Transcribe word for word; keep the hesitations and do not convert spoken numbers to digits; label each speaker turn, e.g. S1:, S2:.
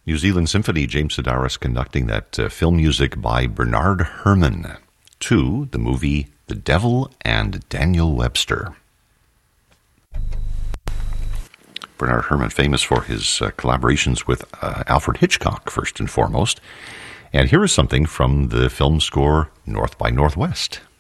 S1: New Zealand Symphony, James Sedaris conducting that uh, film music by Bernard Herrmann to the movie The Devil and Daniel Webster. Bernard Herrmann, famous for his uh, collaborations with uh, Alfred Hitchcock, first and foremost. And here is something from the film score North by Northwest.